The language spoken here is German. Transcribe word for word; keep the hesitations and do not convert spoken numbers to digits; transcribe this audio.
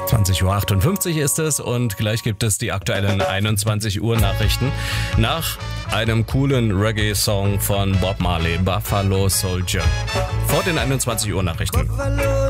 zwanzig Uhr achtundfünfzig ist es und gleich gibt es die aktuellen einundzwanzig Uhr Nachrichten nach einem coolen Reggae-Song von Bob Marley, Buffalo Soldier. Vor den einundzwanzig Uhr Nachrichten.